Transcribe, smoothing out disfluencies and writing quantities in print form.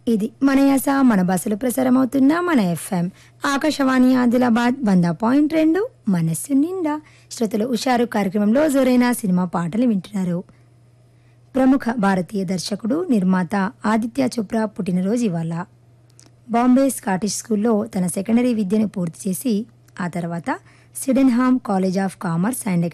ఇది మన యాస మన బస్సులు ప్రసారమవుతున్న మన ఎఫ్ఎం ఆకాశవాణి ఆదిలాబాద్ 100.2 మనస్సు నిండా. శ్రోతలు హుషారు కార్యక్రమంలో జోరైన సినిమా పాటలు వింటున్నారు. ప్రముఖ భారతీయ దర్శకుడు నిర్మాత ఆదిత్య చోప్రా పుట్టినరోజు ఇవాళ. బాంబే స్కాటిష్ స్కూల్లో తన సెకండరీ విద్యను పూర్తి చేసి ఆ తర్వాత సిడెన్హామ్ కాలేజ్ ఆఫ్ కామర్స్ అండ్